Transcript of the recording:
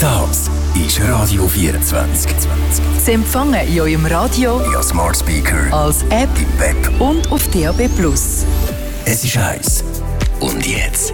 Das ist Radio 24. Sie empfangen in eurem Radio, Ja, Smart Speaker, als App im Web. und auf DAB+. Es ist heiß. Und jetzt